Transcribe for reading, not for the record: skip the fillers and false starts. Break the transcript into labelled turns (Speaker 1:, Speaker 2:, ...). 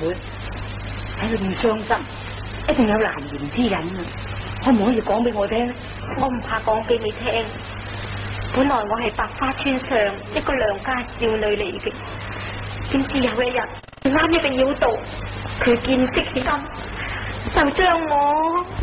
Speaker 1: 妹，睇佢咁傷心，一定有難言之隱啊！可唔可以講俾我聽咧？
Speaker 2: 我唔怕講俾你聽。本來我係百花村上一個良家少女嚟嘅，點知有一日啱一個妖道，佢見識起咁，就將我